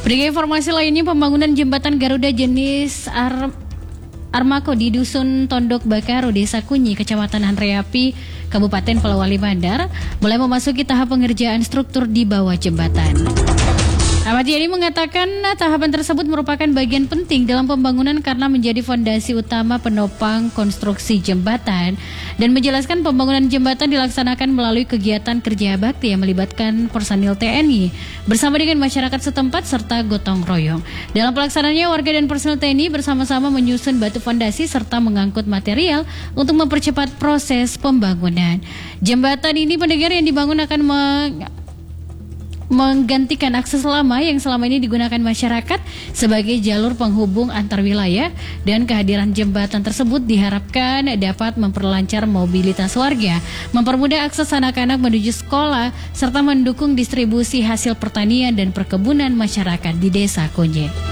Beri informasi lainnya, pembangunan jembatan Garuda jenis Armako di Dusun Tondok Bakaru, Desa Kunyi, Kecamatan Handreapi, Kabupaten Polewali Mandar, mulai memasuki tahap pengerjaan struktur di bawah jembatan. Ahmad Yani mengatakan tahapan tersebut merupakan bagian penting dalam pembangunan karena menjadi fondasi utama penopang konstruksi jembatan, dan menjelaskan pembangunan jembatan dilaksanakan melalui kegiatan kerja bakti yang melibatkan personil TNI bersama dengan masyarakat setempat serta gotong royong. Dalam pelaksanaannya, warga dan personil TNI bersama-sama menyusun batu fondasi serta mengangkut material untuk mempercepat proses pembangunan. Jembatan ini, pendengar, yang dibangun akan menggantikan akses lama yang selama ini digunakan masyarakat sebagai jalur penghubung antar wilayah, dan kehadiran jembatan tersebut diharapkan dapat memperlancar mobilitas warga, mempermudah akses anak-anak menuju sekolah, serta mendukung distribusi hasil pertanian dan perkebunan masyarakat di Desa Kunyi.